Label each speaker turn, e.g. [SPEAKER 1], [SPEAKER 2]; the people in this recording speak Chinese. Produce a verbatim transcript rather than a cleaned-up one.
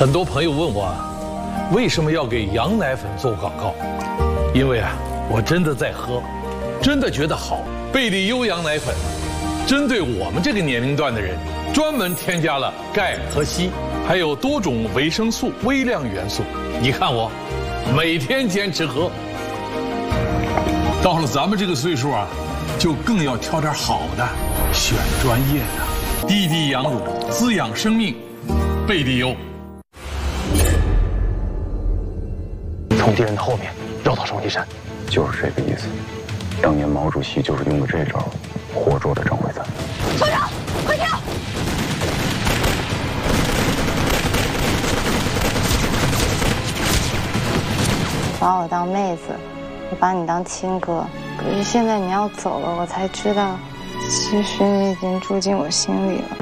[SPEAKER 1] 很多朋友问我啊，为什么要给羊奶粉做广告？因为啊，我真的在喝，真的觉得好。贝利优羊奶粉，针对我们这个年龄段的人，专门添加了钙和硒，还有多种维生素、微量元素。你看我，每天坚持喝。到了咱们这个岁数啊，就更要挑点好的，选专业的。滴滴羊乳，滋养生命，贝利优。
[SPEAKER 2] 从敌人的后面绕到双旗山，
[SPEAKER 3] 就是这个意思。当年毛主席就是用的这招，活捉的张惠赞。
[SPEAKER 4] 团长，快跳！
[SPEAKER 5] 把我当妹子，我把你当亲哥。可是现在你要走了，我才知道，其实你已经住进我心里了。